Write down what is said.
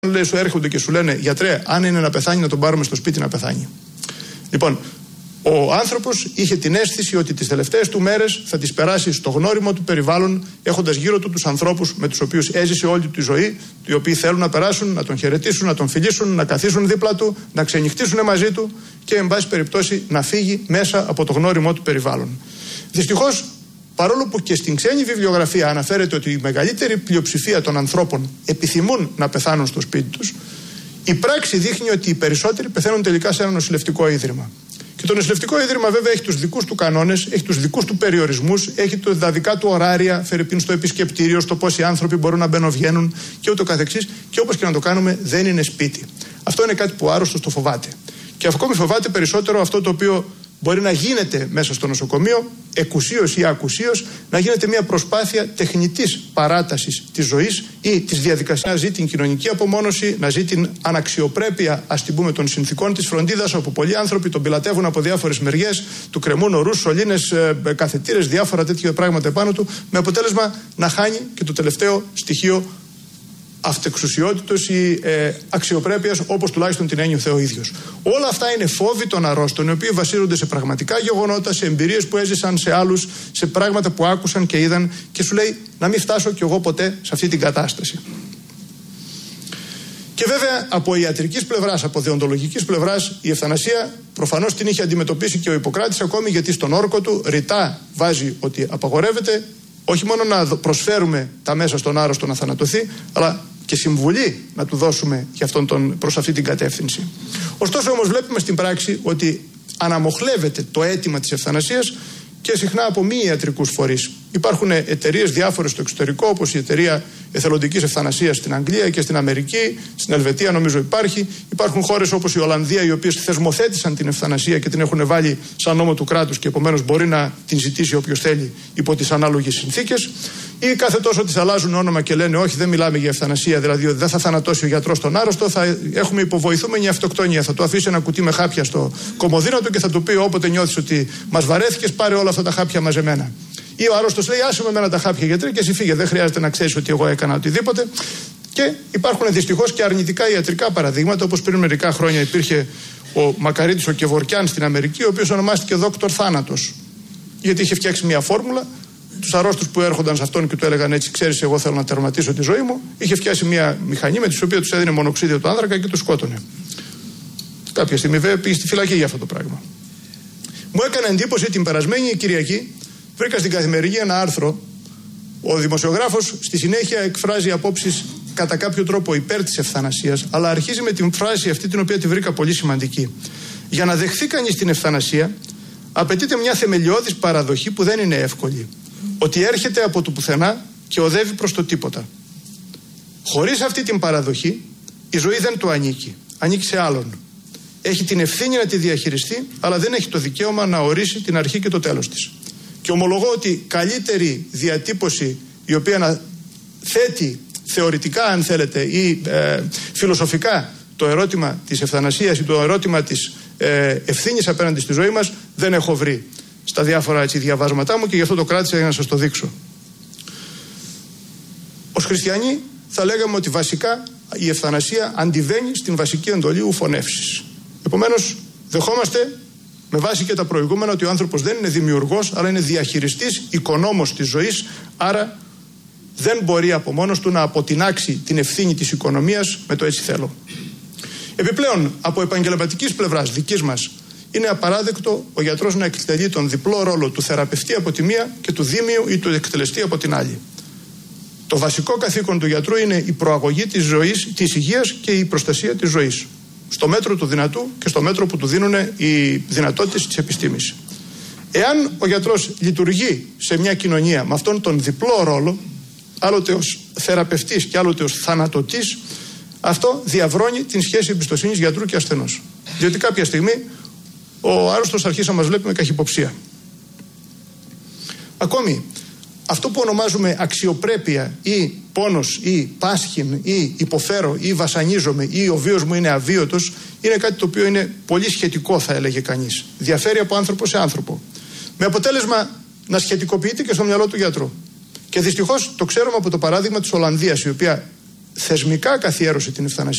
Λέει, σου έρχονται και σου λένε, γιατρέ, αν είναι να πεθάνει, να τον πάρουμε στο σπίτι να πεθάνει. Λοιπόν, ο άνθρωπος είχε την αίσθηση ότι τις τελευταίες του μέρες θα τις περάσει στο γνώριμο του περιβάλλον, έχοντας γύρω του τους ανθρώπους με τους οποίους έζησε όλη του τη ζωή, οι οποίοι θέλουν να περάσουν, να τον χαιρετήσουν, να τον φιλήσουν, να καθίσουν δίπλα του, να ξενυχτήσουν μαζί του και, εν πάση περιπτώσει, να φύγει μέσα από το γνώριμο του περιβάλλον. Δυστυχώς, παρόλο που και στην ξένη βιβλιογραφία αναφέρεται ότι η μεγαλύτερη πλειοψηφία των ανθρώπων επιθυμούν να πεθάνουν στο σπίτι τους, η πράξη δείχνει ότι οι περισσότεροι πεθαίνουν τελικά σε ένα νοσηλευτικό ίδρυμα. Και το νοσηλευτικό ίδρυμα βέβαια έχει τους δικούς του κανόνες, έχει τους δικούς του περιορισμούς, έχει τα δικά του ωράρια, φερειπίν στο επισκεπτήριο, στο πόσοι άνθρωποι μπορούν να μπαίνουν-βγαίνουν και ούτω καθεξής. Και όπως και να το κάνουμε, δεν είναι σπίτι. Αυτό είναι κάτι που ο άρρωστος το φοβάται. Και ακόμη φοβάται περισσότερο αυτό το οποίο μπορεί να γίνεται μέσα στο νοσοκομείο, εκουσίως ή ακουσίως, να γίνεται μια προσπάθεια τεχνητής παράτασης της ζωής ή της διαδικασίας να ζει την κοινωνική απομόνωση, να ζει την αναξιοπρέπεια, ας την πούμε, των συνθηκών της φροντίδας, όπου πολλοί άνθρωποι τον πιλατεύουν από διάφορες μεριές, του κρεμούν ορούς, σωλήνες, καθετήρες, διάφορα τέτοια πράγματα επάνω του, με αποτέλεσμα να χάνει και το τελευταίο στοιχείο αυτεξουσιότητος ή αξιοπρέπειας, όπως τουλάχιστον την ένιωθε ο ίδιος. Όλα αυτά είναι φόβοι των αρρώστων, οι οποίοι βασίζονται σε πραγματικά γεγονότα, σε εμπειρίες που έζησαν σε άλλους, σε πράγματα που άκουσαν και είδαν, και σου λέει να μην φτάσω κι εγώ ποτέ σε αυτή την κατάσταση. Και βέβαια από ιατρικής πλευράς, από δεοντολογικής πλευράς, η ευθανασία προφανώς την είχε αντιμετωπίσει και ο Ιπποκράτης, ακόμη γιατί στον όρκο του ρητά βάζει ότι απαγορεύεται όχι μόνο να προσφέρουμε τα μέσα στον άρρωστο να θανατωθεί, αλλά και συμβουλή να του δώσουμε προς αυτή την κατεύθυνση. Ωστόσο όμως βλέπουμε στην πράξη ότι αναμοχλεύεται το αίτημα της ευθανασίας και συχνά από μη ιατρικούς φορείς. Υπάρχουν εταιρείες διάφορες στο εξωτερικό, όπως η εταιρεία εθελοντικής ευθανασίας στην Αγγλία και στην Αμερική, στην Ελβετία νομίζω υπάρχει. Υπάρχουν χώρες όπως η Ολλανδία, οι οποίες θεσμοθέτησαν την ευθανασία και την έχουν βάλει σαν νόμο του κράτους και επομένως μπορεί να την ζητήσει όποιος θέλει υπό τις ανάλογες συνθήκες. Ή κάθε τόσο τις αλλάζουν όνομα και λένε όχι, δεν μιλάμε για ευθανασία, δηλαδή δεν θα θανατώσει ο γιατρός τον άρρωστο, θα έχουμε υποβοηθούμενη αυτοκτονία. Θα του αφήσει ένα κουτί με χάπια στο κομμωδίνο του και θα του πει όποτε νιώθεις ότι μας βαρέθηκες, πάρε όλα αυτά τα χάπια μαζεμένα. Ή ο άρρωστος λέει άσε με εμένα τα χάπια γιατρέ και εσύ φύγε, δεν χρειάζεται να ξέρεις ότι εγώ έκανα οτιδήποτε. Και υπάρχουν δυστυχώς και αρνητικά ιατρικά παραδείγματα, όπως πριν μερικά χρόνια υπήρχε ο Μακαρίτης ο Κεβορκιάν στην Αμερική, ο οποίος ονομάστηκε Δόκτωρ Θάνατος. Γιατί είχε φτιάξει μια φόρμουλα, τους αρρώστους που έρχονταν σε αυτόν και του έλεγαν έτσι, ξέρεις, εγώ θέλω να τερματίσω τη ζωή μου, είχε φτιάσει μια μηχανή με την οποία τους έδινε μονοξίδιο του άνθρακα και τους σκότωνε. Κάποια στιγμή βέβαια πήγε στη φυλακή για αυτό το πράγμα. Μου έκανε εντύπωση την περασμένη Κυριακή. Βρήκα στην Καθημερινή ένα άρθρο. Ο δημοσιογράφος στη συνέχεια εκφράζει απόψεις κατά κάποιο τρόπο υπέρ της ευθανασίας, αλλά αρχίζει με την φράση αυτή την οποία τη βρήκα πολύ σημαντική. Για να δεχθεί κανείς την ευθανασία, απαιτείται μια θεμελιώδης παραδοχή που δεν είναι εύκολη. Ότι έρχεται από το πουθενά και οδεύει προς το τίποτα. Χωρίς αυτή την παραδοχή, η ζωή δεν του ανήκει. Ανήκει σε άλλον. Έχει την ευθύνη να τη διαχειριστεί, αλλά δεν έχει το δικαίωμα να ορίσει την αρχή και το τέλος της. Και ομολογώ ότι καλύτερη διατύπωση, η οποία να θέτει θεωρητικά, αν θέλετε, ή φιλοσοφικά το ερώτημα της ευθανασίας ή το ερώτημα της ευθύνης απέναντι στη ζωή μας, δεν έχω βρει στα διάφορα διαβάσματά μου και γι' αυτό το κράτησα για να σας το δείξω. Ως χριστιανοί θα λέγαμε ότι βασικά η ευθανασία αντιβαίνει στην βασική εντολή ουφωνεύσης. Επομένως, δεχόμαστε με βάση και τα προηγούμενα ότι ο άνθρωπος δεν είναι δημιουργός, αλλά είναι διαχειριστής, οικονόμος της ζωής, άρα δεν μπορεί από μόνος του να αποτινάξει την ευθύνη της οικονομίας με το έτσι θέλω. Επιπλέον, από επαγγελματικής πλευράς δικής μας, είναι απαράδεκτο ο γιατρός να εκτελεί τον διπλό ρόλο του θεραπευτή από τη μία και του δήμιου ή του εκτελεστή από την άλλη. Το βασικό καθήκον του γιατρού είναι η προαγωγή της ζωής, της υγείας και η προστασία της ζωής. Στο μέτρο του δυνατού και στο μέτρο που του δίνουν οι δυνατότητες της επιστήμης. Εάν ο γιατρός λειτουργεί σε μια κοινωνία με αυτόν τον διπλό ρόλο, άλλοτε ως θεραπευτής και άλλοτε ως θανατωτής, αυτό διαβρώνει την σχέση εμπιστοσύνης γιατρού και ασθενούς. Διότι κάποια στιγμή ο άρρωστος αρχίζει να μας βλέπει με καχυποψία. Ακόμη, αυτό που ονομάζουμε αξιοπρέπεια ή πόνος ή πάσχην ή υποφέρω ή βασανίζομαι ή ο βίος μου είναι αβίωτος, είναι κάτι το οποίο είναι πολύ σχετικό, θα έλεγε κανείς. Διαφέρει από άνθρωπο σε άνθρωπο. Με αποτέλεσμα να σχετικοποιείται και στο μυαλό του γιατρού. Και δυστυχώς το ξέρουμε από το παράδειγμα της Ολλανδίας, η οποία θεσμικά καθιέρωσε την ευθανασία.